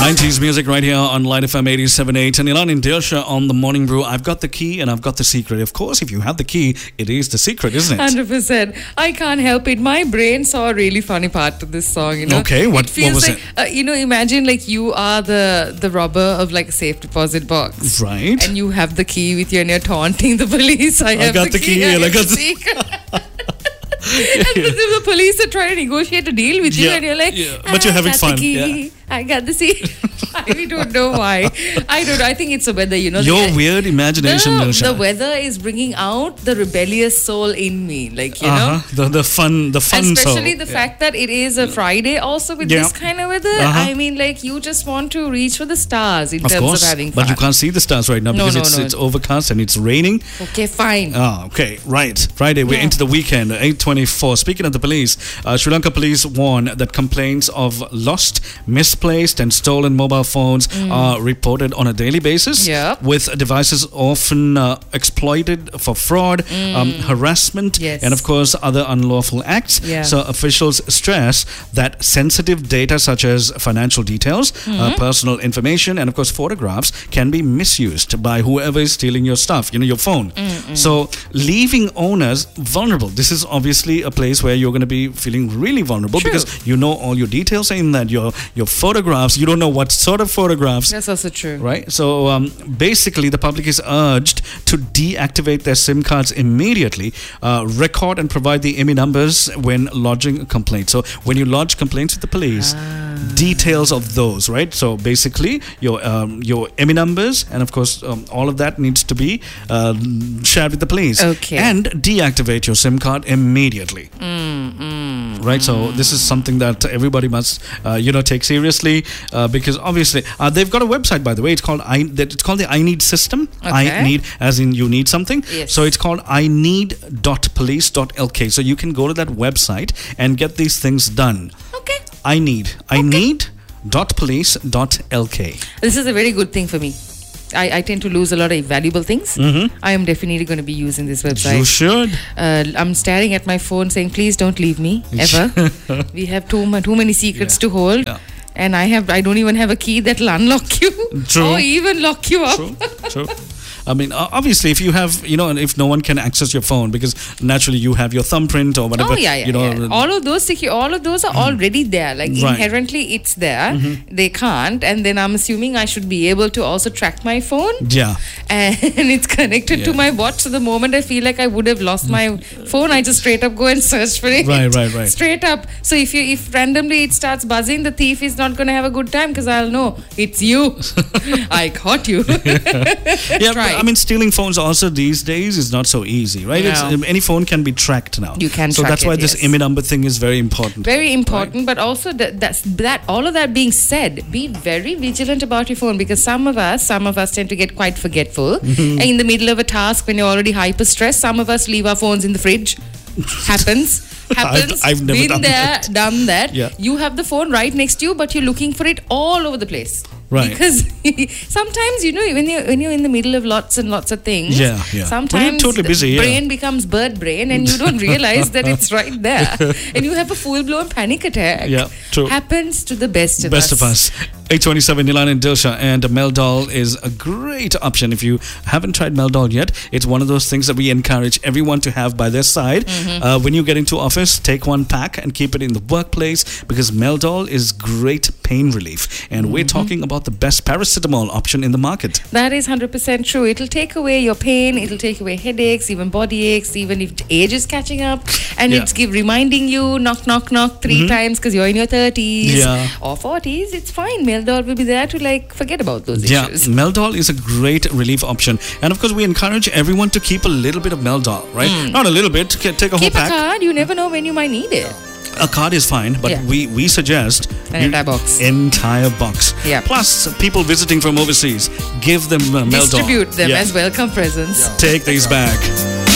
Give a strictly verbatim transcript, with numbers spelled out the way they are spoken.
nineties music right here on Light F M eighty-seven point eight. And Ilan and Dilsha on the Morning Brew. I've got the key and I've got the secret. Of course, if you have the key, it is the secret, isn't it? one hundred percent. I can't help it. My brain saw a really funny part to this song, you know. Okay, what, it feels what was like, it? Uh, you know, imagine like you are the, the robber of like a safe deposit box. Right. And you have the key with you and you're taunting the police. I have got the, the key. key, I and I have got the the- secret. And the, the police are trying to negotiate a deal with you, Yeah, and you're like, yeah. But you're "I having got fun, The key. yeah. I got the secret. I don't know why. I don't know. I think it's the weather, you know. Your the, weird imagination, the, Dilsha. the weather is bringing out the rebellious soul in me, like you uh-huh. know. The, the fun, the fun And especially soul. the fact that it is a Friday also with Yeah. this kind of weather. Uh-huh. I mean, like you just want to reach for the stars in Of terms course, of having fun. but you can't see the stars right now No, because no, it's no. it's overcast and it's raining. Okay, fine. Ah, okay, right. Friday, we're Yeah. into the weekend, eight twenty-four. Speaking of the police, uh, Sri Lanka police warn that complaints of lost, misplaced and stolen mobile phones are reported on a daily basis, Yep. with devices often uh, exploited for fraud, um, harassment, Yes. and of course other unlawful acts. Yeah. So officials stress that sensitive data such as financial details, uh, personal information, and of course photographs can be misused by whoever is stealing your stuff, you know, your phone. So leaving owners vulnerable. This is obviously a place where you're going to be feeling really vulnerable True. because you know all your details are in that, your your photographs, you don't know what sort of photographs. That's also true. Right, so um, basically, the public is urged to deactivate their SIM cards immediately, uh, record and provide the I M E I numbers when lodging a complaint. So, when you lodge complaints with the police, details of those, right? So, basically, your um, your I M E I numbers, and of course, um, all of that needs to be uh, shared with the police. Okay. And deactivate your SIM card immediately. Right, so this is something that everybody must, uh, you know, take seriously uh, because obviously uh, they've got a website, by the way. It's called I. that- It's called the I Need system. I Okay. need, as in you need something. Yes. So it's called I need dot police dot L K. So you can go to that website and get these things done. Okay. I need. I need dot police dot L K. This is a very good thing for me. I, I tend to lose a lot of valuable things. I am definitely going to be using this website. You should. Uh, I'm staring at my phone saying, please don't leave me, ever. We have too, mu- too many secrets Yeah. to hold. Yeah. And I have I don't even have a key that'll unlock you. True. Or even lock you up. True, true. I mean, o- obviously, if you have, you know, if no one can access your phone because naturally you have your thumbprint or whatever, Oh yeah, yeah, you know, yeah. All of those secu- all of those are already there. Like Right. inherently, it's there. They can't, and then I'm assuming I should be able to also track my phone, yeah, and it's connected to Yeah. my watch. So the moment I feel like I would have lost my phone, I just straight up go and search for it. Right, right, right. Straight up. So if you if randomly it starts buzzing, the thief is not going to have a good time because I'll know it's you. I caught you. yeah. Try. But, I mean, stealing phones also these days is not so easy, right? It's, No. um, any phone can be tracked now. You can So track that's why it, this yes. I M E I number thing is very important. Very important, but also that, that's that. All of that being said, be very vigilant about your phone because some of us, some of us tend to get quite forgetful. Mm-hmm. And in the middle of a task, when you're already hyper stressed, some of us leave our phones in the fridge. Happens. Happens. I've never Been done there, that. done that. Yeah. You have the phone right next to you, but you're looking for it all over the place. Right. Because sometimes, you know, when you're when you're in the middle of lots and lots of things, Yeah, yeah. sometimes When you're totally the busy, yeah. brain becomes bird brain and you don't realize that it's right there. And you have a full-blown panic attack. Yeah, true. Happens to the best of Best us. of us. eight twenty-seven, Nilan and Dilsha, and Meldol is a great option. If you haven't tried Meldol yet, it's one of those things that we encourage everyone to have by their side. Uh, when you get into office, take one pack and keep it in the workplace because Meldol is great pain relief. And we're talking about the best paracetamol option in the market. That is one hundred percent true. It'll take away your pain. It'll take away headaches, even body aches, even if age is catching up. And Yeah. it's give reminding you, knock, knock, knock, three times because you're in your thirties Yeah. or forties. It's fine. Meldol will be there to like forget about those Yeah, issues. Meldol is a great relief option. And of course, we encourage everyone to keep a little bit of Meldol, right? Not a little bit, take take a Keep whole a pack. card. You never know when you might need it. A card is fine, but Yeah. we, we suggest An you- entire box. Entire box. Yeah. Plus, people visiting from overseas, give them uh, Meldol. Distribute them Yeah. as welcome presents. Take these back.